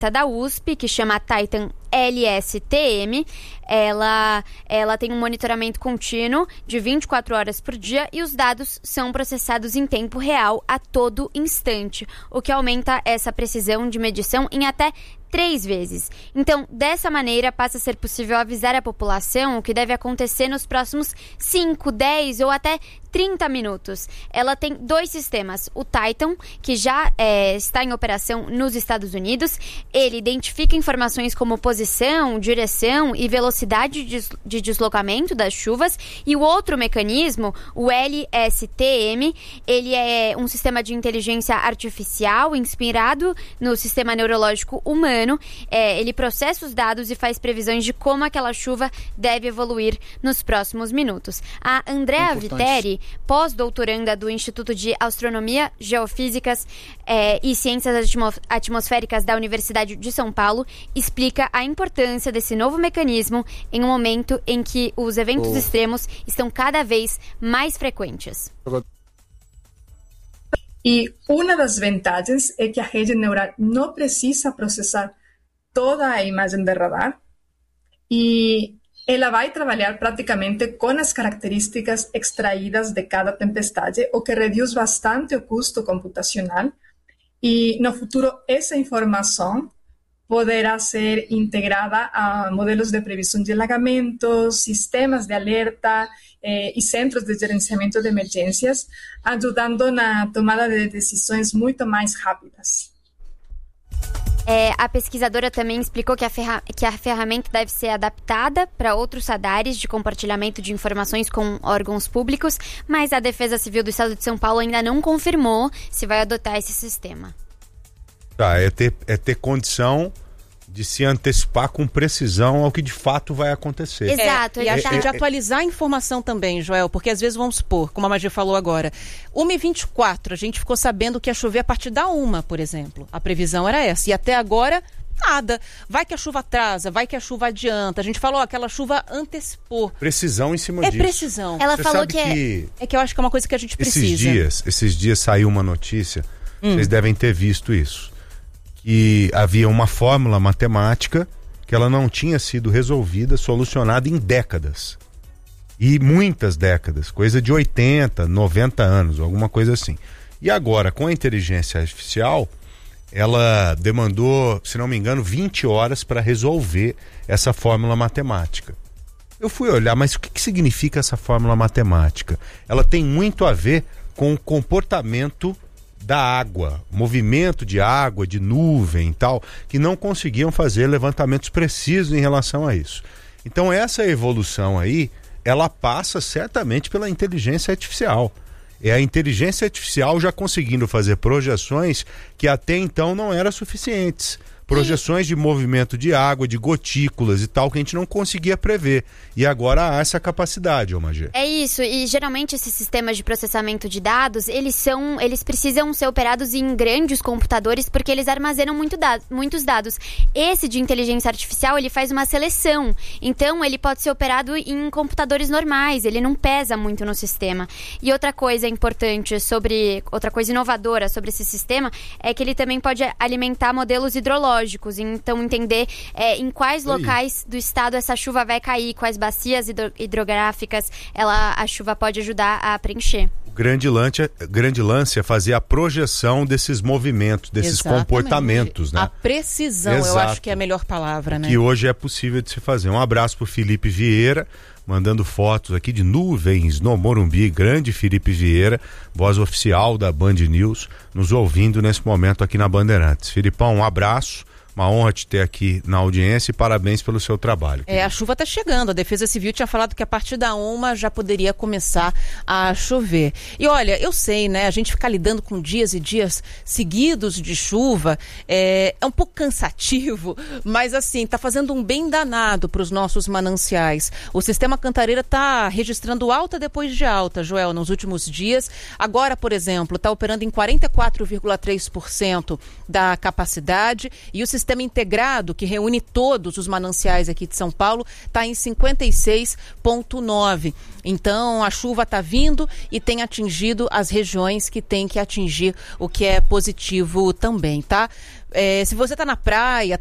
da USP, que chama Titan LSTM. Ela tem um monitoramento contínuo de 24 horas por dia e os dados são processados em tempo real a todo instante, o que aumenta essa precisão de medição em até 3 vezes. Então, dessa maneira, passa a ser possível avisar a população o que deve acontecer nos próximos 5, 10 ou até 30 minutos. Ela tem 2 sistemas. O Titan, que já está em operação nos Estados Unidos, ele identifica informações como posição, direção e velocidade de deslocamento das chuvas. E o outro mecanismo, o LSTM, ele é um sistema de inteligência artificial inspirado no sistema neurológico humano. Ele processa os dados e faz previsões de como aquela chuva deve evoluir nos próximos minutos. A Andrea Viteri, pós-doutoranda do Instituto de Astronomia, Geofísicas e Ciências Atmosféricas da Universidade de São Paulo, explica a importância desse novo mecanismo em um momento em que os eventos extremos estão cada vez mais frequentes. E uma das vantagens é que a rede neural não precisa processar toda a imagem de radar e ela vai trabalhar praticamente com as características extraídas de cada tempestade, o que reduz bastante o custo computacional. E no futuro essa informação poderá ser integrada a modelos de previsão de alagamentos, sistemas de alerta e centros de gerenciamento de emergências, ajudando na tomada de decisões muito mais rápidas. A pesquisadora também explicou que a ferramenta deve ser adaptada para outros radares de compartilhamento de informações com órgãos públicos, mas a Defesa Civil do Estado de São Paulo ainda não confirmou se vai adotar esse sistema. É ter condição de se antecipar com precisão ao que de fato vai acontecer. Exato. E de atualizar a informação também, Joel, porque às vezes, vamos supor, como a Magi falou agora, 1h24, a gente ficou sabendo que ia chover a partir da 1, por exemplo. A previsão era essa. E até agora, nada. Vai que a chuva atrasa, vai que a chuva adianta. A gente falou, aquela chuva antecipou. Precisão em cima disso. É precisão. Ela Você falou sabe que... É que eu acho que é uma coisa que a gente precisa. Esses dias saiu uma notícia, vocês devem ter visto isso, que havia uma fórmula matemática que ela não tinha sido resolvida, solucionada em décadas. E muitas décadas, coisa de 80, 90 anos, alguma coisa assim. E agora, com a inteligência artificial, ela demandou, se não me engano, 20 horas para resolver essa fórmula matemática. Eu fui olhar, mas o que significa essa fórmula matemática? Ela tem muito a ver com o comportamento da água, movimento de água, de nuvem e tal, que não conseguiam fazer levantamentos precisos em relação a isso. Então essa evolução aí, ela passa certamente pela inteligência artificial. É a inteligência artificial já conseguindo fazer projeções que até então não eram suficientes. Projeções de movimento de água, de gotículas e tal, que a gente não conseguia prever. E agora há essa capacidade, Magê. É isso, e geralmente esses sistemas de processamento de dados, eles precisam ser operados em grandes computadores porque eles armazenam muitos dados. Esse de inteligência artificial, ele faz uma seleção. Então, ele pode ser operado em computadores normais, ele não pesa muito no sistema. E outra coisa importante outra coisa inovadora sobre esse sistema é que ele também pode alimentar modelos hidrológicos. Então, entender em quais locais do estado essa chuva vai cair, quais bacias hidrográficas a chuva pode ajudar a preencher. O grande lance é fazer a projeção desses movimentos, desses comportamentos, né? A precisão, eu acho que é a melhor palavra, né? Que hoje é possível de se fazer. Um abraço pro Felipe Vieira, mandando fotos aqui de nuvens no Morumbi. Grande Felipe Vieira, voz oficial da Band News, nos ouvindo nesse momento aqui na Bandeirantes. Filipão, um abraço. Uma honra te ter aqui na audiência e parabéns pelo seu trabalho. A chuva está chegando. A Defesa Civil tinha falado que a partir da 1 já poderia começar a chover. E olha, eu sei, né? A gente ficar lidando com dias e dias seguidos de chuva é um pouco cansativo, mas assim, tá fazendo um bem danado para os nossos mananciais. O Sistema Cantareira está registrando alta depois de alta, Joel, nos últimos dias. Agora, por exemplo, está operando em 44,3% da capacidade e o Sistema sistema integrado, que reúne todos os mananciais aqui de São Paulo, está em 56,9. Então, a chuva está vindo e tem atingido as regiões que tem que atingir, o que é positivo também, tá? Se você está na praia,